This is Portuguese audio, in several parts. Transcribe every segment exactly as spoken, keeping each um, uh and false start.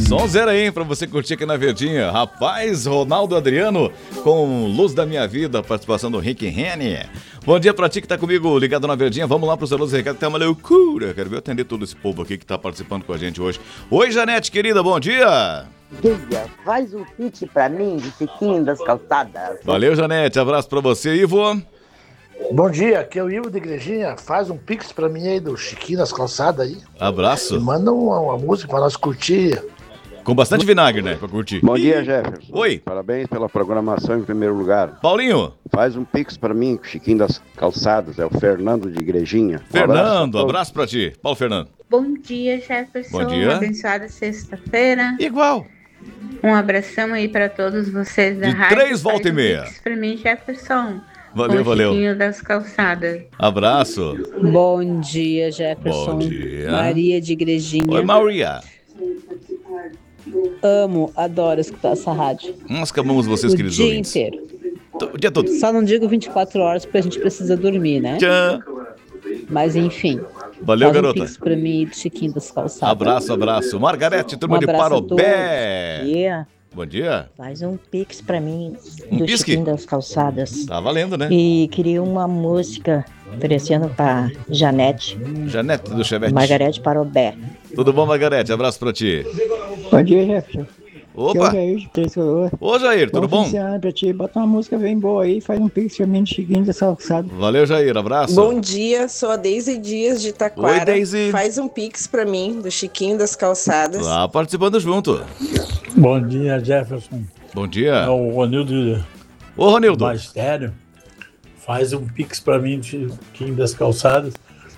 Sonzeira aí, hein, pra você curtir aqui na Verdinha. Rapaz, Ronaldo Adriano com Luz da Minha Vida, participação do Rick Henny. Bom dia pra ti que tá comigo ligado na Verdinha. Vamos lá pros alunos do recado, que tá uma loucura. Quero ver atender todo esse povo aqui que tá participando com a gente hoje. Oi, Janete, querida, bom dia. Dia, faz um pitch pra mim de Chiquinho das Calçadas. Valeu, Janete, abraço pra você, Ivo. Bom dia, aqui é o Ivo de Igrejinha. Faz um pix pra mim aí do Chiquinho das Calçadas aí. Abraço. E manda uma, uma música pra nós curtir. Com bastante vinagre, né, pra curtir. Bom dia, Jefferson. Oi. Parabéns pela programação em primeiro lugar. Paulinho. Faz um pix pra mim, Chiquinho das Calçadas. É o Fernando de Igrejinha. Um Fernando, abraço, abraço pra ti. Paulo Fernando. Bom dia, Jefferson. Bom dia. Uma abençoada sexta-feira. Igual. Um abração aí pra todos vocês da De rádio. três volta e Faz um meia. pix pra mim, Jefferson. Valeu, com valeu. Chiquinho das Calçadas. Abraço. Bom dia, Jefferson. Bom dia. Maria de Igrejinha. Oi, Maria. Amo, adoro escutar essa rádio. Nós que amamos vocês, o queridos dia ouvintes. inteiro. O dia todo. Só não digo vinte e quatro horas porque a gente precisa dormir, né? Tchau. Mas enfim. Valeu, faz um garota. pix pra mim do Chiquinho das Calçadas. Abraço, abraço. Margarete, turma Um de abraço a Parobé. Bom dia. Bom dia. Faz um pix pra mim Um do pisque? Chiquinho das Calçadas. Tá valendo, né? E queria uma música oferecendo pra Janete. Janete do Chevette. Margarete Parobé. Tudo bom, Margarete? Abraço pra ti. Bom dia, Jefferson. Opa. Aqui é o Jair de Três Coroas. Ô, Jair, tudo bom? Bom fim de semana pra ti. Bota uma música bem boa aí. Faz um pix pra mim de Chiquinho das Calçadas. Valeu, Jair. Abraço. Bom dia, sou a Deise Dias de Taquara. Oi, Deise. Faz um pix pra mim, do Chiquinho das Calçadas. Lá participando junto. Bom dia, Jefferson. Bom dia. É o Ronildo. Ô, Ronildo. Magistério. Faz um pix pra mim de Chiquinho das Calçadas.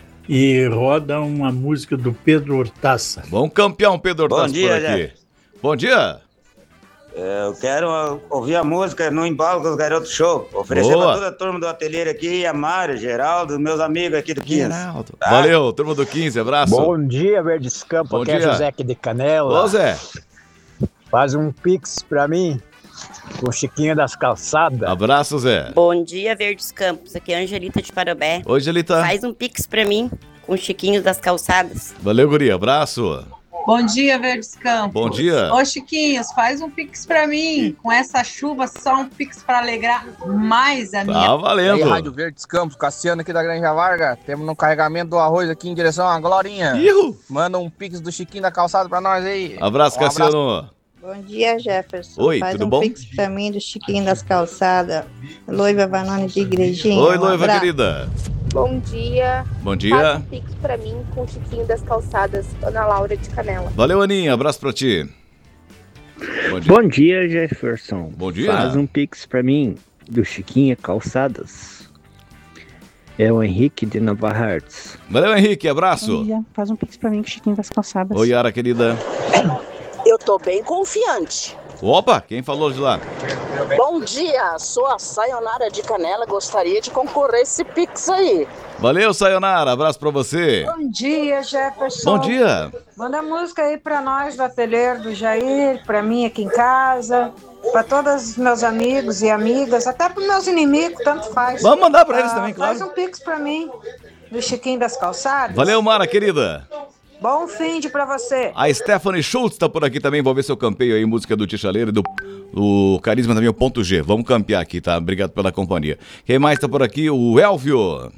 E roda uma música do Pedro Hortaça. Bom campeão, Pedro Hortaça. Bom dia, por aqui. Jeff. Bom dia. É, eu quero uh, ouvir a música No Embalo com os Garotos Show. Oferecer Boa. pra toda a turma do ateliê aqui, a Mário, Geraldo, meus amigos aqui do quinze. Geraldo. Tá? Valeu, turma do quinze, abraço. Bom dia, Verdes Campo. Bom Aqui dia. é José aqui de Canela. Ô, Zé. Faz um pix pra mim com o Chiquinho das Calçadas. Abraço, Zé. Bom dia, Verdes Campos. Aqui é a Angelita de Parobé. Oi, Angelita. Faz um pix pra mim com o Chiquinho das Calçadas. Valeu, guri. Abraço. Bom dia, Verdes Campos. Bom dia. Ô, Chiquinhos, faz um pix pra mim. Com essa chuva, só um pix pra alegrar mais a minha... Tá valendo. E aí, Rádio Verdes Campos, Cassiano aqui da Granja Varga. Temos um carregamento do arroz aqui em direção à Glorinha. Ihu. Manda um pix do Chiquinho da Calçada pra nós aí. Abraço, Um Cassiano. Bom dia, Jefferson. Oi, Faz tudo um bom? pix pra mim do Chiquinho das Calçadas. Loiva Vanoni de Igrejinha. Oi, Um noiva abraço. querida. Bom dia. Bom dia. Faz um pix pra mim com o Chiquinho das Calçadas, Ana Laura de Canela. Valeu, Aninha. Abraço pra ti. Bom dia, Bom dia Jefferson. Bom dia. Faz um pix pra mim do Chiquinho Calçadas. É o Henrique de Nova Hartz. Valeu, Henrique. Abraço. Bom dia. Faz um pix pra mim com o Chiquinho das Calçadas. Oi, Yara, querida. Eu tô bem confiante. Opa, quem falou de lá? Bom dia, sou a Sayonara de Canela, gostaria de concorrer esse pix aí. Valeu, Sayonara. Abraço pra você. Bom dia, Jefferson. Bom dia. Manda música aí pra nós do ateliê do Jair, pra mim aqui em casa, pra todos os meus amigos e amigas, até pros meus inimigos, tanto faz. Vamos mandar pra eles Ah, também, claro. Faz um pix pra mim, do Chiquinho das Calçadas. Valeu, Mara, querida. Bom fim de pra você. A Stephanie Schultz tá por aqui também. Vou ver se eu campeio aí música do Tichaleiro e do, do Carisma também, o ponto G. Vamos campear aqui, tá? Obrigado pela companhia. Quem mais tá por aqui? O Elvio.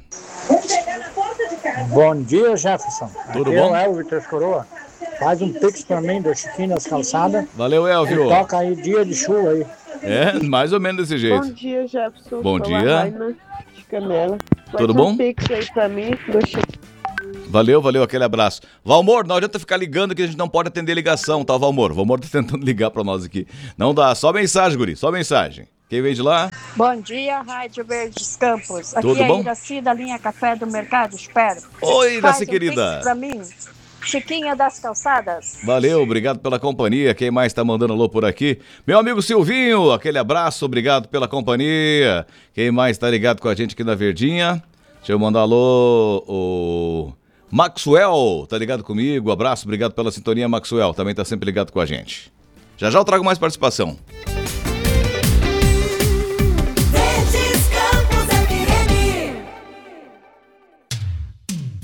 Bom dia, Jefferson. Tudo Aqui bom? é o Elvio Três Coroas. Faz um pix pra mim do Chiquinho das Calçadas. Valeu, Elvio. E toca aí dia de chuva aí. É, mais ou menos desse jeito. Bom dia, Jefferson. Bom Sou dia. a Raina de Canela. Tudo Faz bom? um pix aí pra mim, do Chiquinho. Valeu, valeu, aquele abraço. Valmor, não adianta ficar ligando que a gente não pode atender ligação, tá, Valmor? Valmor tá tentando ligar pra nós aqui. Não dá, só mensagem, guri, só mensagem. Quem vem de lá? Bom dia, Rádio Verdes Campos. Aqui Tudo é bom? a Iraci da linha Café do Mercado, espero. Oi, Iraci, Faz um querida. pix pra mim, Chiquinha das Calçadas. Valeu, obrigado pela companhia. Quem mais tá mandando alô por aqui? Meu amigo Silvinho, aquele abraço, obrigado pela companhia. Quem mais tá ligado com a gente aqui na Verdinha? Deixa eu mandar alô, o Maxwell, tá ligado comigo? Abraço, obrigado pela sintonia, Maxwell, também tá sempre ligado com a gente. Já já eu trago mais participação.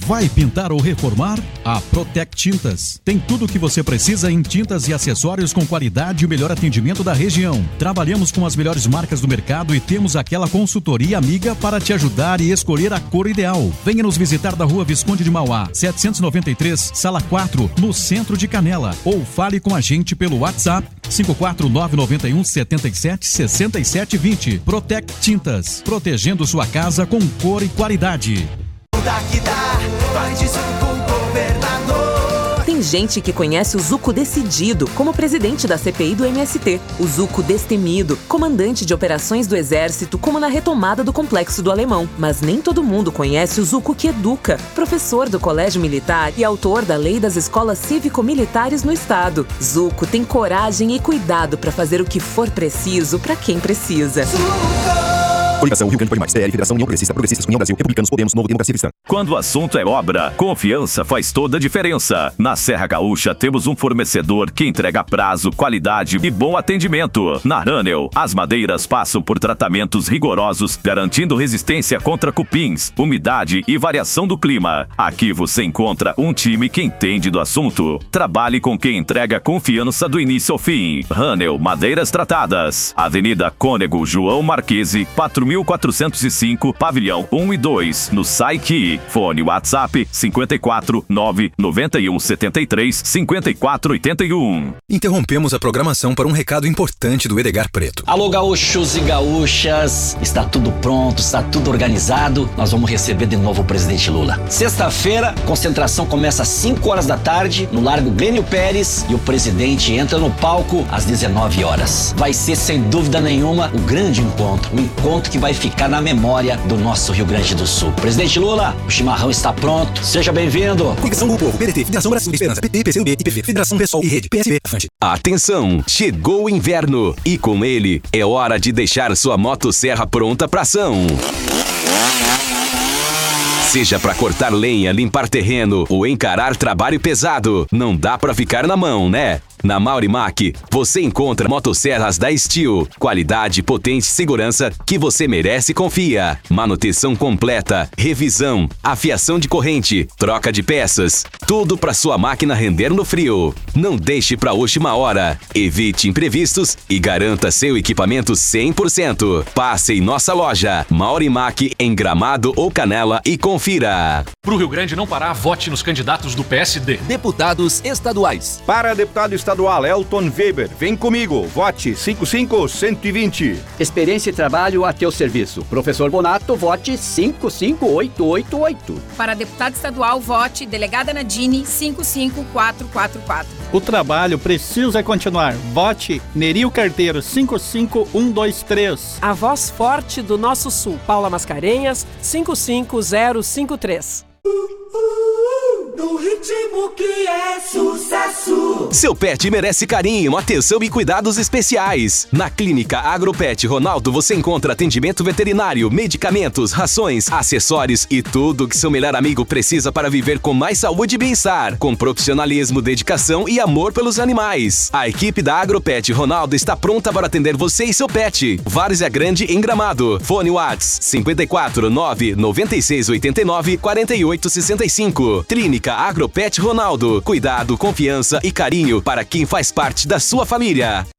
Vai pintar ou reformar? A Protec Tintas. Tem tudo o que você precisa em tintas e acessórios com qualidade e o melhor atendimento da região. Trabalhamos com as melhores marcas do mercado e temos aquela consultoria amiga para te ajudar e escolher a cor ideal. Venha nos visitar da Rua Visconde de Mauá, setecentos e noventa e três, Sala quatro, no centro de Canela. Ou fale com a gente pelo WhatsApp cinco quatro nove nove um sete sete seis sete dois zero. Protec Tintas, protegendo sua casa com cor e qualidade. Tem gente que conhece o Zuco Decidido como presidente da C P I do M S T, o Zuco Destemido, comandante de operações do Exército, como na retomada do Complexo do Alemão. Mas nem todo mundo conhece o Zuco que educa, professor do Colégio Militar e autor da Lei das Escolas Cívico-Militares no Estado. Zuco tem coragem e cuidado para fazer o que for preciso para quem precisa. Coligação Rio Grande Pode Mais, P L, Federação União Progressista, Progressistas, União Brasil, Republicanos, Podemos, Novo Democracia Cristã. Quando o assunto é obra, confiança faz toda a diferença. Na Serra Gaúcha temos um fornecedor que entrega prazo, qualidade e bom atendimento. Na Ranel, as madeiras passam por tratamentos rigorosos, garantindo resistência contra cupins, umidade e variação do clima. Aqui você encontra um time que entende do assunto. Trabalhe com quem entrega confiança do início ao fim. Ranel Madeiras Tratadas. Avenida Cônego João Marquese, quatro mil quatrocentos e cinco, pavilhão um e dois, no Saiki. Fone WhatsApp cinco quatro nove nove um sete três cinco quatro oito um. Interrompemos a programação para um recado importante do Edgar Preto. Alô, gaúchos e gaúchas, está tudo pronto, está tudo organizado, nós vamos receber de novo o presidente Lula. Sexta-feira, concentração começa às cinco horas da tarde, no Largo Glênio Pérez, e o presidente entra no palco às dezenove horas. Vai ser, sem dúvida nenhuma, o grande encontro, o encontro que vai ficar na memória do nosso Rio Grande do Sul. Presidente Lula, o chimarrão está pronto, seja bem-vindo. Coligação do Povo, P D T, Federação Brasil de Esperança, P T, P C do B, I P V, Federação Pessoal e Rede, P S B, Avante. Atenção, chegou o inverno e com ele é hora de deixar sua motosserra pronta para ação. Seja para cortar lenha, limpar terreno ou encarar trabalho pesado, não dá para ficar na mão, né? Na Maurimac, você encontra motosserras da Steel, qualidade, potência e segurança que você merece e confia. Manutenção completa, revisão, afiação de corrente, troca de peças, tudo para sua máquina render no frio. Não deixe para a última hora. Evite imprevistos e garanta seu equipamento cem por cento. Passe em nossa loja, Maurimac, em Gramado ou Canela e confira. Pro Rio Grande não parar, vote nos candidatos do P S D. Deputados estaduais. Para deputado estadual Elton Weber, vem comigo, vote cinco cinco um dois zero. Experiência e trabalho a teu serviço. Professor Bonato, vote cinco cinco oito oito oito. Para deputado estadual, vote delegada Nadine cinco cinco quatro quatro quatro. O trabalho precisa continuar. Vote Neril Carteiro cinco cinco um dois três. A voz forte do nosso sul, Paula Mascarenhas cinco cinco zero cinco três. No ritmo que é sucesso. Seu pet merece carinho, atenção e cuidados especiais. Na Clínica Agropet Ronaldo você encontra atendimento veterinário, medicamentos, rações, acessórios e tudo que seu melhor amigo precisa para viver com mais saúde e bem-estar, com profissionalismo, dedicação e amor pelos animais. A equipe da Agropet Ronaldo está pronta para atender você e seu pet. Várzea Grande em Gramado. Fone WhatsApp cinco quatro nove nove seis oito nove quatro oito seis cinco. Clínica Agropet Ronaldo. Cuidado, confiança e carinho para quem faz parte da sua família.